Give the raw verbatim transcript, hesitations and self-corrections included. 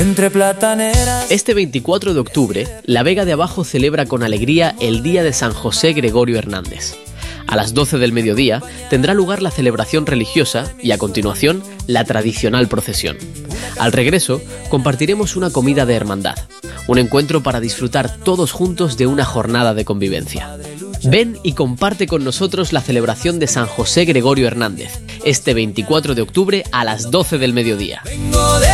Entre plataneras. Este veinticuatro de octubre, La Vega de Abajo celebra con alegría el Día de San José Gregorio Hernández. A las doce del mediodía tendrá lugar la celebración religiosa y a continuación la tradicional procesión. Al regreso compartiremos una comida de hermandad, un encuentro para disfrutar todos juntos de una jornada de convivencia. Ven y comparte con nosotros la celebración de San José Gregorio Hernández, este veinticuatro de octubre a las doce del mediodía.